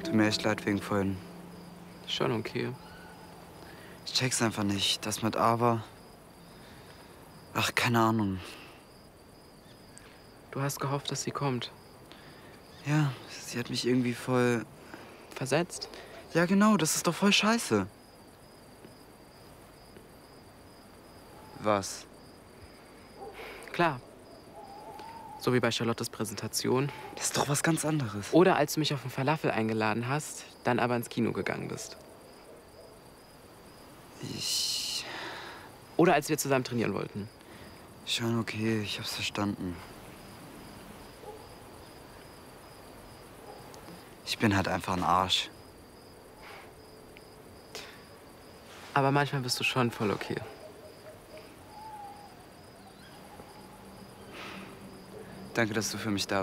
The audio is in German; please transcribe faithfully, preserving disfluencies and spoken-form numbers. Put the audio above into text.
Tut mir echt leid wegen vorhin. Schon okay. Ich check's einfach nicht. Das mit aber. Ach, keine Ahnung. Du hast gehofft, dass sie kommt. Ja, sie hat mich irgendwie voll... Versetzt? Ja, genau, das ist doch voll scheiße. Was? Klar. So wie bei Charlottes Präsentation. Das ist doch was ganz anderes. Oder als du mich auf den Falafel eingeladen hast, dann aber ins Kino gegangen bist. Ich... Oder als wir zusammen trainieren wollten. Schon okay, ich hab's verstanden. Ich bin halt einfach ein Arsch. Aber manchmal bist du schon voll okay. Danke, dass du für mich da bist.